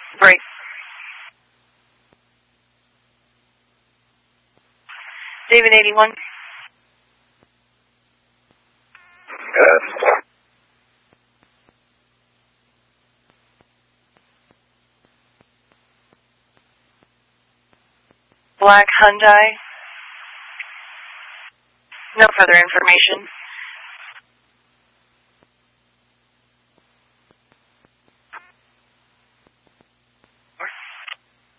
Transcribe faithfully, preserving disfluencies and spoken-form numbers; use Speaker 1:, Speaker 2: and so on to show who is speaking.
Speaker 1: Break. David eighty-one.
Speaker 2: Good.
Speaker 1: Black Hyundai. No further information.